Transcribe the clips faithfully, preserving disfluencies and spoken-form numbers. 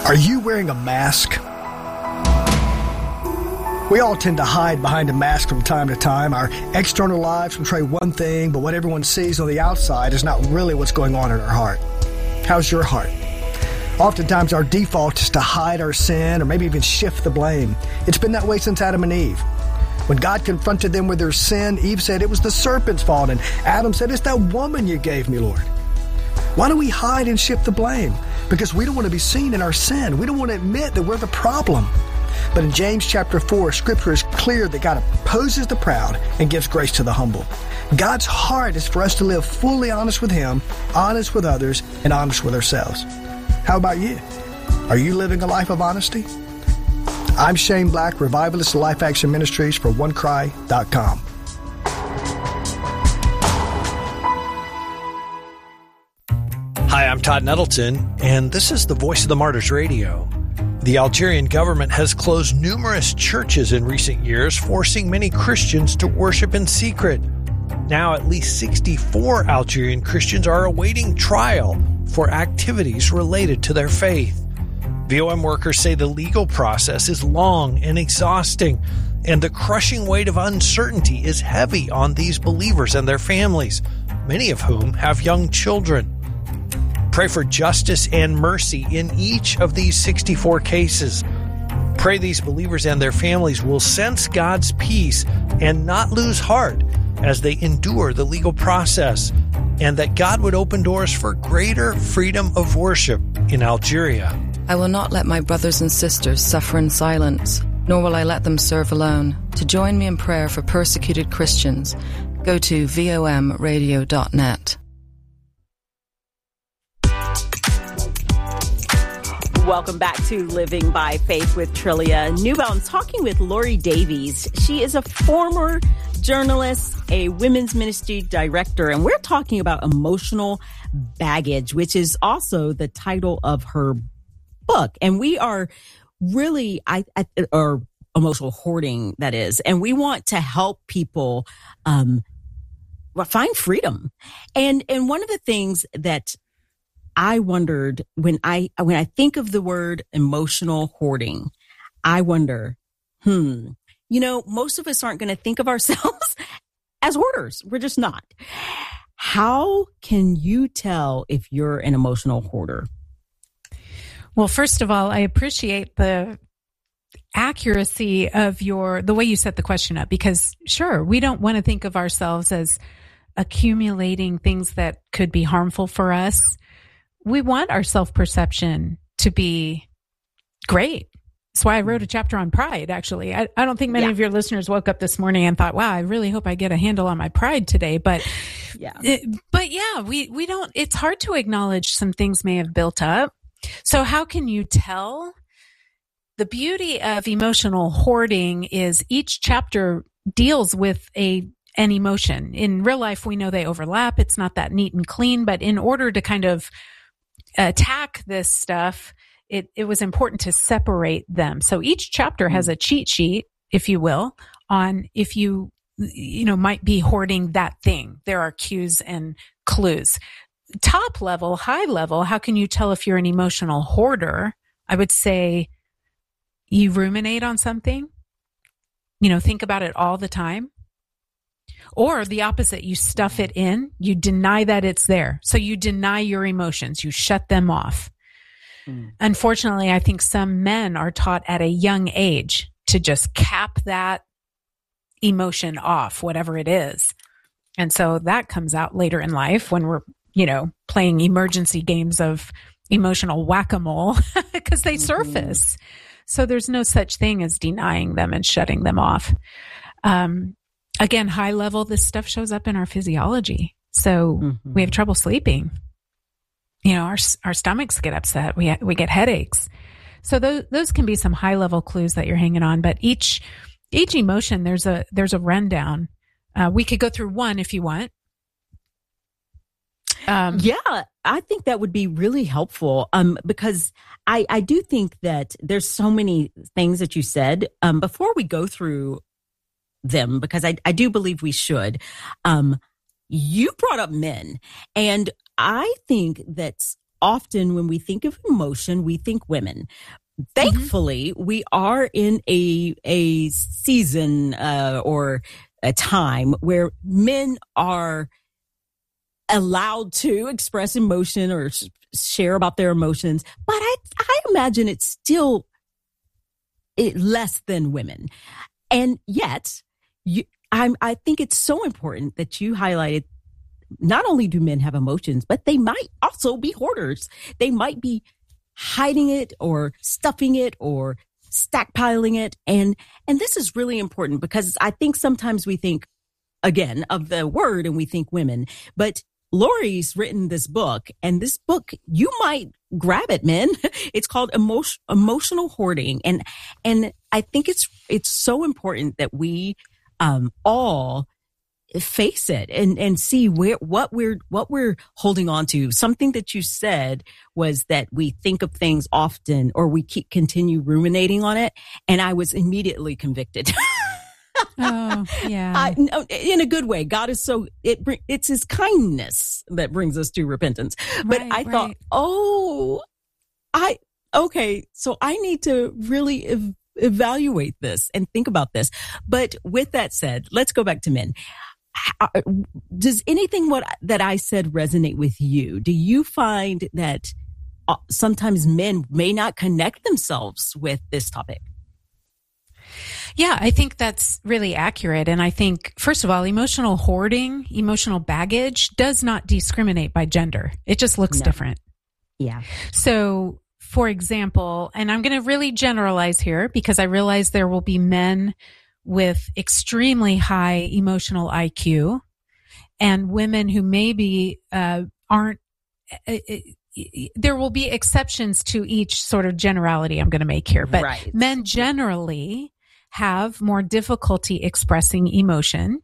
Are you wearing a mask? We all tend to hide behind a mask from time to time. Our external lives portray one thing, but what everyone sees on the outside is not really what's going on in our heart. How's your heart? Oftentimes our default is to hide our sin or maybe even shift the blame. It's been that way since Adam and Eve. When God confronted them with their sin, Eve said it was the serpent's fault, and Adam said, it's that woman you gave me, Lord. Why do we hide and shift the blame? Because we don't want to be seen in our sin. We don't want to admit that we're the problem. But in James chapter four, Scripture is clear that God opposes the proud and gives grace to the humble. God's heart is for us to live fully honest with Him, honest with others, and honest with ourselves. How about you? Are you living a life of honesty? I'm Shane Black, Revivalist of Life Action Ministries for one cry dot com. Hi, I'm Todd Nettleton, and this is the Voice of the Martyrs Radio. The Algerian government has closed numerous churches in recent years, forcing many Christians to worship in secret. Now, at least sixty-four Algerian Christians are awaiting trial for activities related to their faith. V O M workers say the legal process is long and exhausting, and the crushing weight of uncertainty is heavy on these believers and their families, many of whom have young children. Pray for justice and mercy in each of these sixty-four cases. Pray these believers and their families will sense God's peace and not lose heart as they endure the legal process, and that God would open doors for greater freedom of worship in Algeria. I will not let my brothers and sisters suffer in silence, nor will I let them serve alone. To join me in prayer for persecuted Christians, go to V O M radio dot net. Welcome back to Living by Faith with Trillia Newbound. I'm talking with Lori Davies. She is a former journalist, a women's ministry director, and we're talking about emotional baggage, which is also the title of her book. And we are really, I, I or emotional hoarding, that is, and we want to help people um, find freedom. And and one of the things that I wondered when I when I think of the word emotional hoarding, I wonder, hmm, you know, most of us aren't going to think of ourselves as hoarders. We're just not. How can you tell if you're an emotional hoarder? Well, first of all, I appreciate the accuracy of your the way you set the question up, because sure, we don't want to think of ourselves as accumulating things that could be harmful for us. We want our self-perception to be great. That's why I wrote a chapter on pride, actually. I, I don't think many yeah. of your listeners woke up this morning and thought, wow, I really hope I get a handle on my pride today. But yeah, it, but yeah, we, we don't, it's hard to acknowledge some things may have built up. So how can you tell? The beauty of emotional hoarding is each chapter deals with a an emotion. In real life, we know they overlap. It's not that neat and clean, but in order to kind of attack this stuff, it, it was important to separate them. So each chapter has a cheat sheet, if you will, on if you, you know, might be hoarding that thing. There are cues and clues. Top level, high level, how can you tell if you're an emotional hoarder? I would say you ruminate on something, you know, think about it all the time. Or the opposite, you stuff it in, you deny that it's there. So you deny your emotions, you shut them off. Mm. Unfortunately, I think some men are taught at a young age to just cap that emotion off, whatever it is. And so that comes out later in life when we're, you know, playing emergency games of emotional whack-a-mole because they mm-hmm. surface. So there's no such thing as denying them and shutting them off. Um, Again, high level, this stuff shows up in our physiology. So mm-hmm. we have trouble sleeping. You know, our our stomachs get upset. We ha- we get headaches. So those those can be some high level clues that you're hanging on. But each each emotion, there's a there's a rundown. Uh, we could go through one if you want. Um, yeah, I think that would be really helpful. Um, because I I do think that there's so many things that you said. Um, before we go through them, because I, I do believe we should. Um, you brought up men, and I think that often when we think of emotion, we think women. Thankfully, mm-hmm. we are in a a season uh, or a time where men are allowed to express emotion or sh- share about their emotions. But I, I imagine it's still it, less than women. And yet, you, I'm, I think it's so important that you highlighted not only do men have emotions, but they might also be hoarders. They might be hiding it or stuffing it or stockpiling it. And, and this is really important because I think sometimes we think, again, of the word and we think women, but Lori's written this book, and this book, you might grab it, men. It's called Emotion, Emotional Hoarding. And, and I think it's, it's so important that we, um, all face it and, and see where, what we're, what we're holding on to. Something that you said was that we think of things often or we keep continue ruminating on it. And I was immediately convicted. Oh, yeah. I, in a good way. God is so, it it's his kindness that brings us to repentance. But right, I right. thought, oh, I, okay, so I need to really ev- evaluate this and think about this. But with that said, let's go back to men. How, does anything what that I said resonate with you? Do you find that uh, sometimes men may not connect themselves with this topic? Yeah, I think that's really accurate. And I think, first of all, emotional hoarding, emotional baggage does not discriminate by gender. It just looks No. different. Yeah. So, for example, and I'm going to really generalize here because I realize there will be men with extremely high emotional I Q and women who maybe uh, aren't, uh, there will be exceptions to each sort of generality I'm going to make here. But Right. men generally have more difficulty expressing emotion.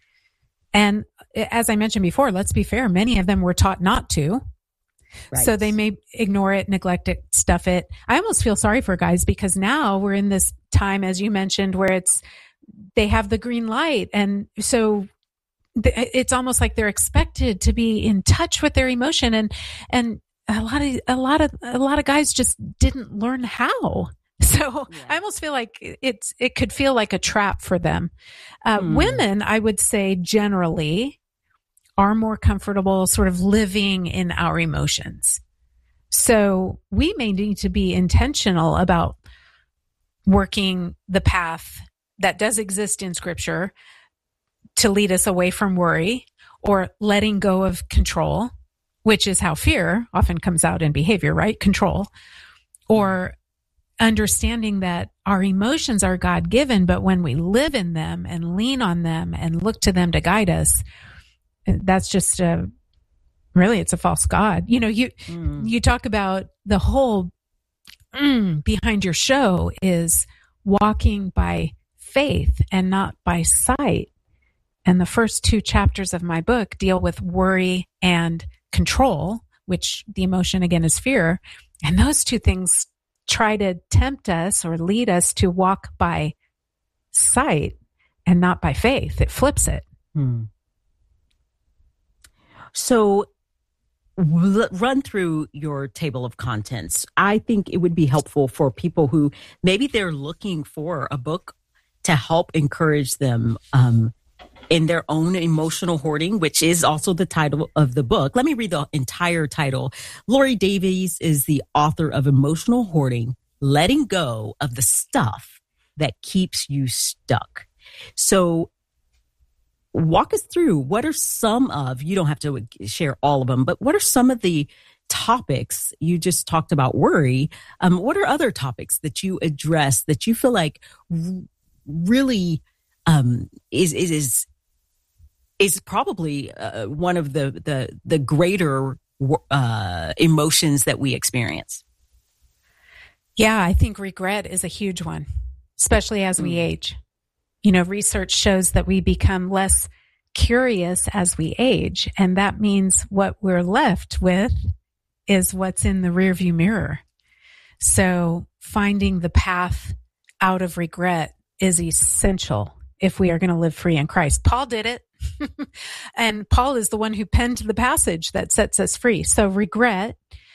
And as I mentioned before, let's be fair, many of them were taught not to. Right. So they may ignore it, neglect it, stuff it. I almost feel sorry for guys because now we're in this time, as you mentioned, where it's, they have the green light. And so th- it's almost like they're expected to be in touch with their emotion. And, and a lot of, a lot of, a lot of guys just didn't learn how. So yeah. I almost feel like it's, it could feel like a trap for them. Uh, mm. Women, I would say generally are more comfortable sort of living in our emotions. So we may need to be intentional about working the path that does exist in Scripture to lead us away from worry or letting go of control, which is how fear often comes out in behavior, right? Control. Or understanding that our emotions are God-given, but when we live in them and lean on them and look to them to guide us, that's just a, really, it's a false God. You know, you, mm. you talk about the whole mm, behind your show is walking by faith and not by sight. And the first two chapters of my book deal with worry and control, which the emotion again is fear. And those two things try to tempt us or lead us to walk by sight and not by faith. It flips it. Hmm. So l- run through your table of contents. I think it would be helpful for people who maybe they're looking for a book to help encourage them um, in their own emotional hoarding, which is also the title of the book. Let me read the entire title. Lori Davies is the author of Emotional Hoarding, Letting Go of the Stuff That Keeps You Stuck. So walk us through, what are some of, you don't have to share all of them, but what are some of the topics? You just talked about worry. Um, what are other topics that you address that you feel like r- really um, is, is, is, is probably uh, one of the, the, the greater uh, emotions that we experience? Yeah, I think regret is a huge one, especially as mm. we age. You know, research shows that we become less curious as we age. And that means what we're left with is what's in the rearview mirror. So finding the path out of regret is essential if we are going to live free in Christ. Paul did it. And Paul is the one who penned the passage that sets us free. So regret,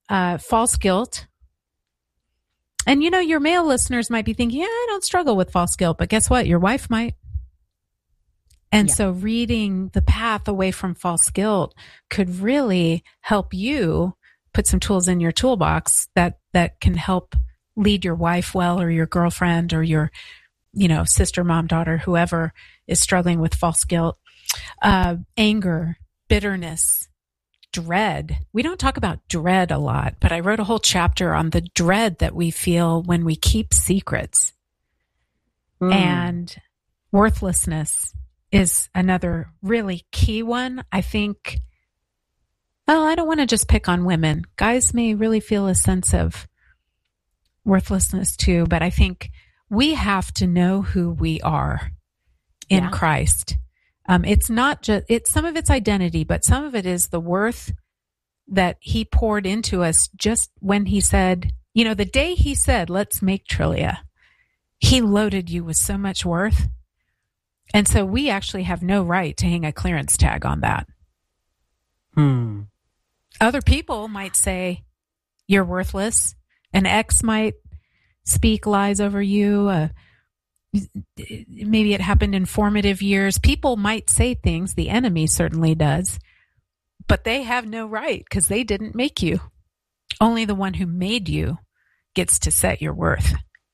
uh, false guilt. And, you know, your male listeners might be thinking, yeah, I don't struggle with false guilt. But guess what? Your wife might. And yeah. so reading The Path Away from False Guilt could really help you put some tools in your toolbox that, that can help lead your wife well, or your girlfriend, or your, you know, sister, mom, daughter, whoever is struggling with false guilt. Uh, anger, bitterness, dread. We don't talk about dread a lot, but I wrote a whole chapter on the dread that we feel when we keep secrets. Mm. And worthlessness is another really key one. I think, well, I don't want to just pick on women. Guys may really feel a sense of worthlessness too, but I think we have to know who we are in yeah. Christ. Um, it's not just, it's some of it's identity, but some of it is the worth that he poured into us just when he said, you know, the day he said, let's make Trillia, he loaded you with so much worth. And so we actually have no right to hang a clearance tag on that. Hmm. Other people might say you're worthless. An ex might speak lies over you. Uh, maybe it happened in formative years. People might say things, the enemy certainly does, but they have no right because they didn't make you. Only the one who made you gets to set your worth.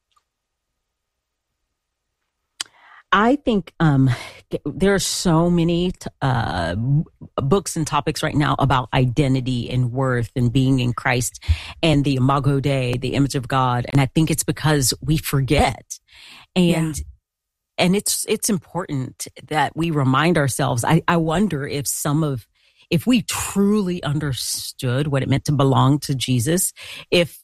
I think um, there are so many uh, books and topics right now about identity and worth and being in Christ and the Imago Dei, the image of God. And I think it's because we forget. And yeah. and it's it's important that we remind ourselves. I, I wonder if some of, if we truly understood what it meant to belong to Jesus, if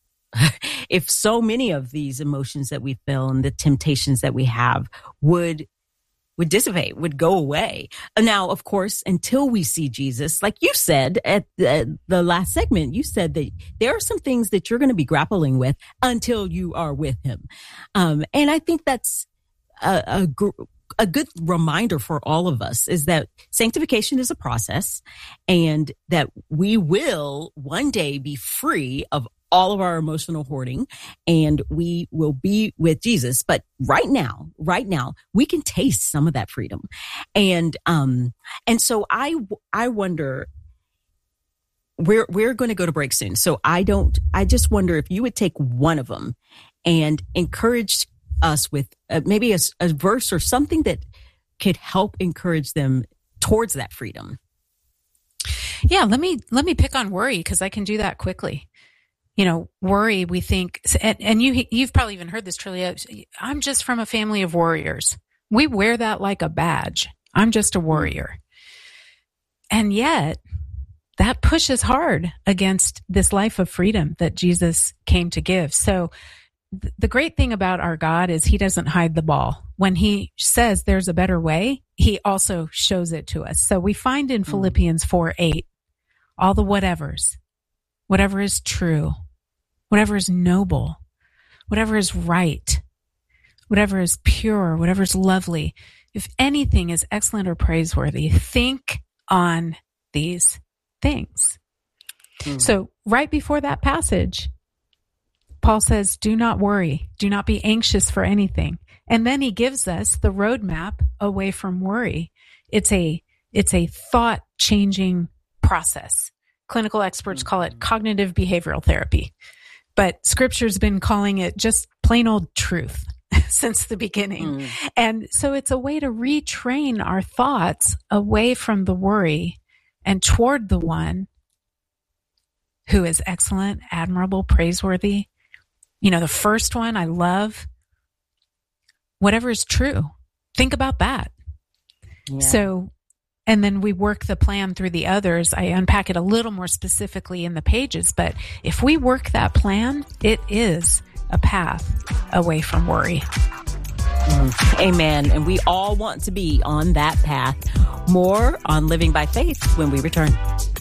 if so many of these emotions that we feel and the temptations that we have would would dissipate, would go away. Now, of course, until we see Jesus, like you said at the, the last segment, you said that there are some things that you're going to be grappling with until you are with him. Um, and I think that's a, a, gr- a good reminder for all of us, is that sanctification is a process, and that we will one day be free of all of our emotional hoarding, and we will be with Jesus. But right now, right now, we can taste some of that freedom. And, um, and so I, I wonder, we're, we're going to go to break soon. So I don't, I just wonder if you would take one of them and encourage us with uh, maybe a, a verse or something that could help encourage them towards that freedom. Yeah. Let me, let me pick on worry, because I can do that quickly. You know, worry, we think, and, and you, you've probably even heard this, Trillia, I'm just from a family of warriors. We wear that like a badge. I'm just a warrior. And yet, that pushes hard against this life of freedom that Jesus came to give. So th- the great thing about our God is he doesn't hide the ball. When he says there's a better way, he also shows it to us. So we find in Philippians four eight, all the whatevers, whatever is true, whatever is noble, whatever is right, whatever is pure, whatever is lovely, if anything is excellent or praiseworthy, think on these things. Mm. So right before that passage, Paul says, do not worry, do not be anxious for anything. And then he gives us the roadmap away from worry. It's a, it's a thought changing process. Clinical experts call it cognitive behavioral therapy, but scripture's been calling it just plain old truth since the beginning. Mm. And so it's a way to retrain our thoughts away from the worry and toward the one who is excellent, admirable, praiseworthy. You know, the first one I love, whatever is true. Think about that. Yeah. So, and then we work the plan through the others. I unpack it a little more specifically in the pages, but if we work that plan, it is a path away from worry. Mm, amen. And we all want to be on that path. More on Living by Faith when we return.